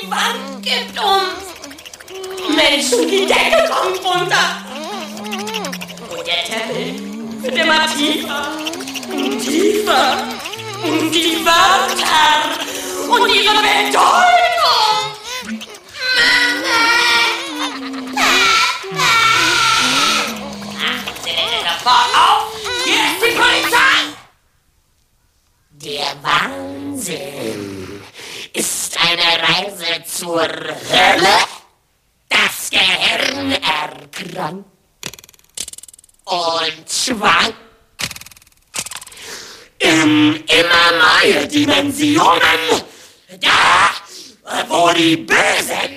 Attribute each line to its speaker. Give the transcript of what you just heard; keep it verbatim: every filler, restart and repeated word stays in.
Speaker 1: Die Wand gibt um. Menschen, die Decke kommt runter. Und der Teppich wird immer tiefer und tiefer. Und die Wörter und ihre Bedeutung. Mama! Papa! Ach, sofort auf! Hier ist die Polizei! Der Wahnsinn ist eine Reise zur Hölle, das Gehirn erkrankt und schwankt in immer neue Dimensionen, da wo die Bösen